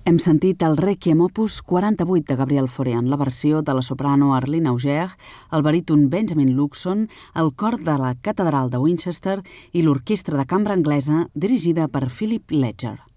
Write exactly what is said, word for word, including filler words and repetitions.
Hem sentit el Requiem opus quaranta-vuit de Gabriel Fauré en la versió de la soprano Arlene Auger, el baríton Benjamin Luxon, el cor de la Catedral de Winchester i l'orquestra de cambra anglesa dirigida per Philip Ledger.